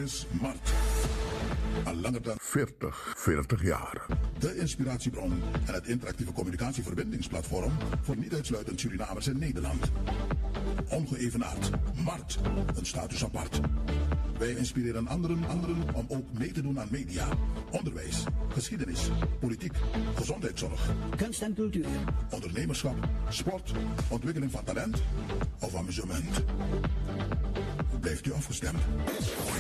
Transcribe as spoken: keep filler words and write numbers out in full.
is Mart. Al langer dan veertig, veertig jaar. De inspiratiebron en het interactieve communicatieverbindingsplatform voor niet uitsluitend Surinamers in Nederland. Ongeëvenaard. Mart. Een status apart. Wij inspireren anderen, anderen om ook mee te doen aan media, onderwijs, geschiedenis, politiek, gezondheidszorg, kunst en cultuur, ondernemerschap, sport, ontwikkeling van talent of amusement. Blijft u afgestemd?